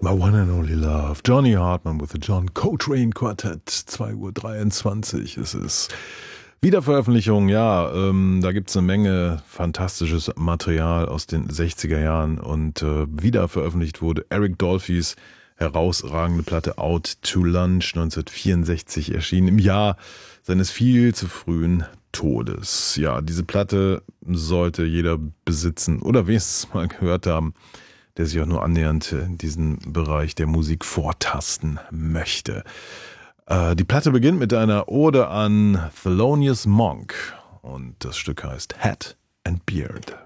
My One and Only Love, Johnny Hartman with the John Coltrane Quartet, 2:23 Uhr ist es. Wiederveröffentlichung, ja, da gibt es eine Menge fantastisches Material aus den 60er Jahren und wiederveröffentlicht wurde Eric Dolphys herausragende Platte Out to Lunch, 1964 erschienen, im Jahr seines viel zu frühen Todes. Ja, diese Platte sollte jeder besitzen oder wenigstens mal gehört haben, der sich auch nur annähernd in diesen Bereich der Musik vortasten möchte. Die Platte beginnt mit einer Ode an Thelonious Monk und das Stück heißt Hat and Beard.